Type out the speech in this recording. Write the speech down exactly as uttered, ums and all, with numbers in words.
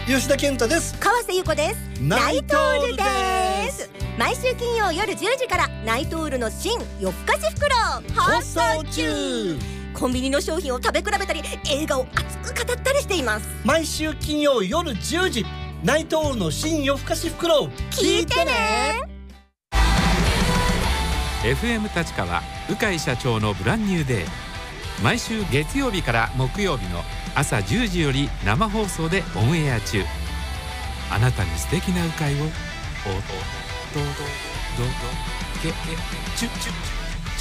吉田健太です。 川瀬優子です。ナイトールです。毎週金曜夜じゅうじからナイトールの新夜更かし袋放送中。コンビニの商品を食べ比べたり映画を熱く語ったりしています。 毎週金曜夜じゅうじ、ナイトールの新夜更かし袋聞いてね。 エフエム 立川鵜飼社長のブランニューデー、毎週月曜日から木曜日の朝じゅうじより生放送でオンエア中。あなたに素敵な鵜飼をおっとどどどどけけチュチュチュ